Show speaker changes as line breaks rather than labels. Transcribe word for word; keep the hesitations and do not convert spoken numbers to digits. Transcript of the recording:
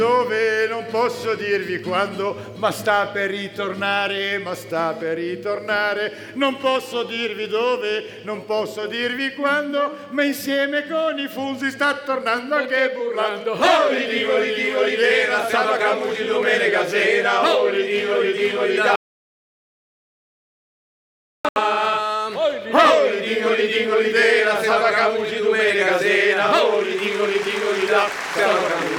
Dove non posso dirvi quando, ma sta per ritornare, ma sta per ritornare. Non posso dirvi dove, non posso dirvi quando, ma insieme con i fusi sta tornando anche burlando.
Oh, ridico, ridico, ridera, saba camusi domenica sera. Oh, ridico, ridico, ridà. Oh, ridico, ridico, ridera, saba camusi domenica sera. Oh, ridico, ridico, ridà, saba camusi.